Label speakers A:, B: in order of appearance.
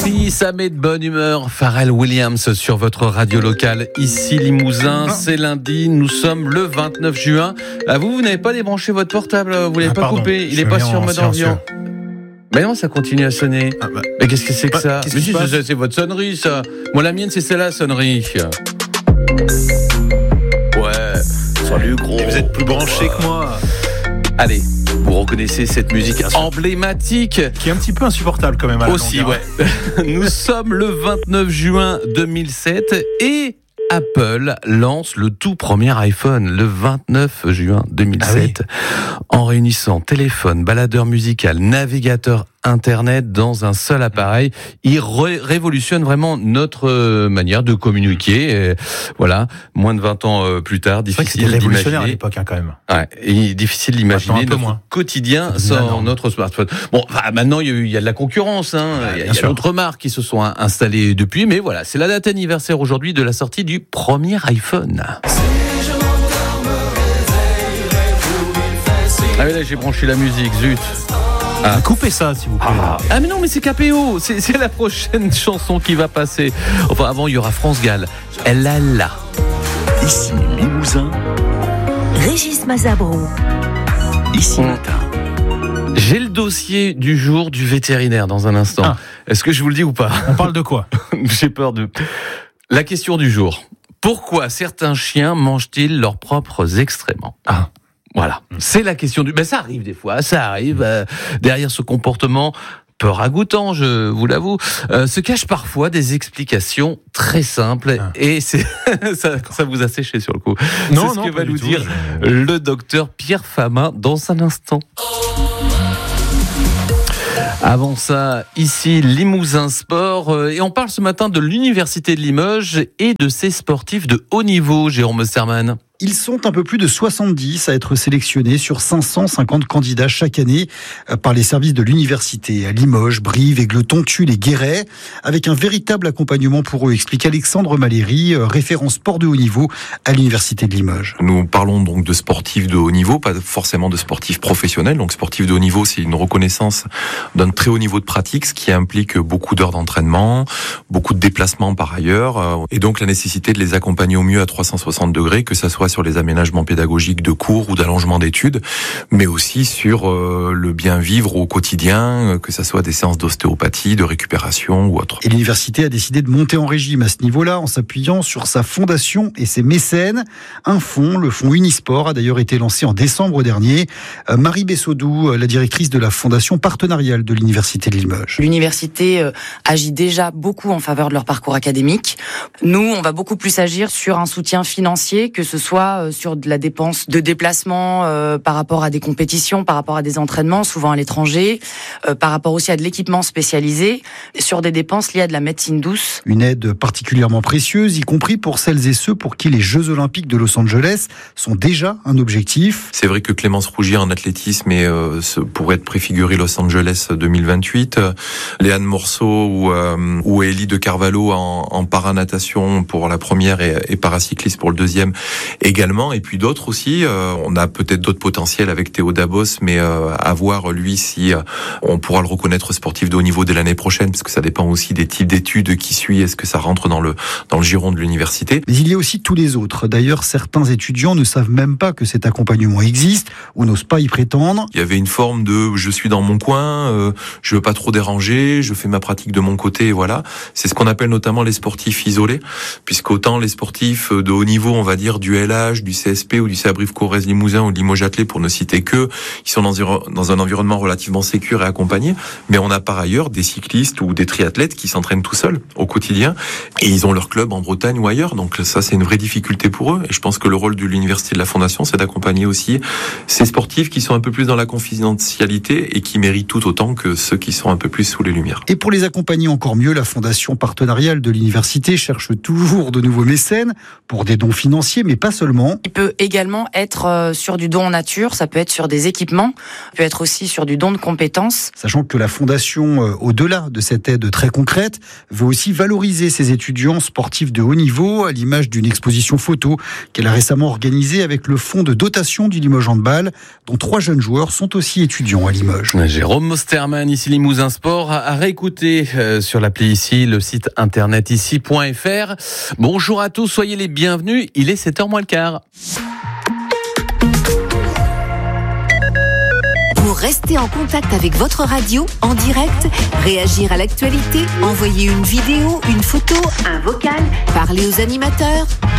A: Sophie, ça met de bonne humeur. Pharrell Williams sur votre radio locale, ici Limousin. C'est lundi, nous sommes le 29 juin. Vous n'avez pas débranché votre portable, vous l'avez pas coupé, il n'est pas sur mode avion. Mais non, ça continue à sonner. Mais qu'est-ce que c'est que ça? Mais si, c'est votre sonnerie, ça. Moi, la mienne, c'est celle-là, sonnerie. Ouais, salut gros.
B: Et vous êtes plus branché que moi.
A: Allez, vous reconnaissez cette musique emblématique
B: qui est un petit peu insupportable quand même à la
A: aussi,
B: longueur.
A: Ouais. Nous sommes le 29 juin 2007 et Apple lance le tout premier iPhone le 29 juin 2007 en réunissant téléphone, baladeur musical, navigateur Internet dans un seul appareil. Il révolutionne vraiment notre manière de communiquer. Et voilà, moins de 20 ans plus tard, difficile d'imaginer.
B: Révolutionnaire à l'époque quand même.
A: Ouais, et difficile d'imaginer notre quotidien sans notre smartphone. Bon, maintenant il y a de la concurrence. Il y a d'autres marques qui se sont installées depuis, mais voilà, c'est la date anniversaire aujourd'hui de la sortie du premier iPhone. Ah oui, là j'ai branché la musique, zut.
B: Coupez ça, s'il vous plaît.
A: Ah mais non, mais c'est KPO, c'est la prochaine chanson qui va passer. Enfin, avant, il y aura France Gall. Elle a là.
C: Ici Limousin.
D: Régis Mazabro.
C: Ici Matin.
A: J'ai le dossier du jour du vétérinaire dans un instant. Est-ce que je vous le dis ou pas?
B: On parle de quoi?
A: J'ai peur de... La question du jour. Pourquoi certains chiens mangent-ils leurs propres excréments? Voilà, c'est la question du... ça arrive des fois, ça arrive. Derrière ce comportement peu ragoûtant, je vous l'avoue, se cachent parfois des explications très simples. Et c'est ça vous a séché sur le coup.
B: Non,
A: c'est ce que va nous dire le docteur Pierre Famin dans un instant. Avant ça, ici Limousin Sport, et on parle ce matin de l'Université de Limoges et de ses sportifs de haut niveau, Jérôme Osterman.
E: Ils sont un peu plus de 70 à être sélectionnés sur 550 candidats chaque année par les services de l'université à Limoges, Brive, Égletons, Tulle et Guéret, avec un véritable accompagnement pour eux, explique Alexandre Maléry, référent sport de haut niveau à l'université de Limoges.
F: Nous parlons donc de sportifs de haut niveau, pas forcément de sportifs professionnels. Donc sportifs de haut niveau, c'est une reconnaissance d'un très haut niveau de pratique, ce qui implique beaucoup d'heures d'entraînement, beaucoup de déplacements par ailleurs, et donc la nécessité de les accompagner au mieux à 360 degrés, que ça soit sur les aménagements pédagogiques de cours ou d'allongement d'études, mais aussi sur le bien vivre au quotidien, que ça soit des séances d'ostéopathie, de récupération ou autre.
E: Et l'université a décidé de monter en régime à ce niveau-là en s'appuyant sur sa fondation et ses mécènes. Un fonds, le fonds Unisport, a d'ailleurs été lancé en décembre dernier. Marie Bessodou, la directrice de la fondation partenariale de l'université de Limoges.
G: L'université agit déjà beaucoup en faveur de leur parcours académique. Nous, on va beaucoup plus agir sur un soutien financier, que ce soit sur de la dépense de déplacement par rapport à des compétitions, par rapport à des entraînements, souvent à l'étranger, par rapport aussi à de l'équipement spécialisé, sur des dépenses liées à de la médecine douce.
E: Une aide particulièrement précieuse, y compris pour celles et ceux pour qui les Jeux Olympiques de Los Angeles sont déjà un objectif.
F: C'est vrai que Clémence Rougier en athlétisme pourrait être préfigurée Los Angeles 2028. Léane Morceau ou Élie de Carvalho en paranatation pour la première et paracycliste pour le deuxième également, et puis d'autres aussi. On a peut-être d'autres potentiels avec Théo Dabos, mais à voir lui si on pourra le reconnaître sportif de haut niveau dès l'année prochaine, parce que ça dépend aussi des types d'études qui suivent. Est-ce que ça rentre dans le giron de l'université?
E: Mais il y a aussi tous les autres. D'ailleurs, certains étudiants ne savent même pas que cet accompagnement existe ou n'osent pas y prétendre.
F: Il y avait une forme de je suis dans mon coin, je veux pas trop déranger, je fais ma pratique de mon côté, voilà. C'est ce qu'on appelle notamment les sportifs isolés, puisqu'autant les sportifs de haut niveau, on va dire du LH, du CSP ou du CA Brive-Corrèze Limousin ou de Limoges Athlé, pour ne citer que, ils sont dans un environnement relativement sécure et accompagné, mais on a par ailleurs des cyclistes ou des triathlètes qui s'entraînent tout seuls au quotidien, et ils ont leur club en Bretagne ou ailleurs, donc ça c'est une vraie difficulté pour eux, et je pense que le rôle de l'université de la Fondation, c'est d'accompagner aussi ces sportifs qui sont un peu plus dans la confidentialité et qui méritent tout autant que ceux qui sont un peu plus sous les lumières.
E: Et pour les accompagner encore mieux, la Fondation partenariale de l'université cherche toujours de nouveaux mécènes pour des dons financiers, mais pas seulement. seulement.
G: Il peut également être sur du don en nature, ça peut être sur des équipements, ça peut être aussi sur du don de compétences.
E: Sachant que la Fondation, au-delà de cette aide très concrète, veut aussi valoriser ses étudiants sportifs de haut niveau, à l'image d'une exposition photo qu'elle a récemment organisée avec le fonds de dotation du Limoges Handball, dont 3 jeunes joueurs sont aussi étudiants à Limoges.
A: Jérôme Mosterman, ici Limousin Sport, à réécouter sur l'appli ici, le site internet ici.fr. Bonjour à tous, soyez les bienvenus, il est 7h moins le quart.
D: Pour rester en contact avec votre radio, en direct, réagir à l'actualité, envoyer une vidéo, une photo, un vocal, parler aux animateurs,